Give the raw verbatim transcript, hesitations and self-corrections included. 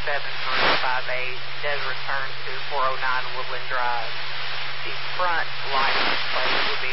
seven three five eight does return to four oh nine Woodland Drive. The front light display will